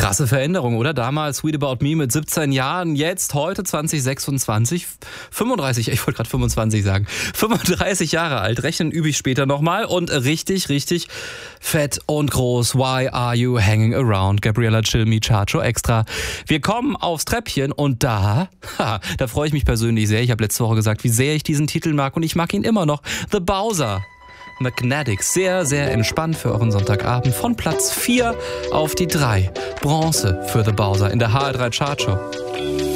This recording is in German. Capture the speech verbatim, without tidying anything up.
Krasse Veränderung, oder? Damals Sweet About Me mit siebzehn Jahren, jetzt heute zwanzig sechsundzwanzig, fünfunddreißig, ich wollte gerade fünfundzwanzig sagen, fünfunddreißig Jahre alt, rechnen übe ich später nochmal und richtig, richtig fett und groß. Why are you hanging around? Gabriella Cilmi, Chacho Extra. Wir kommen aufs Treppchen und da, ha, da freue ich mich persönlich sehr. Ich habe letzte Woche gesagt, wie sehr ich diesen Titel mag und ich mag ihn immer noch. The Bowser. Magnetics, sehr, sehr entspannt für euren Sonntagabend. Von Platz vier auf die drei. Bronze für The Bowser in der H R drei Chartshow.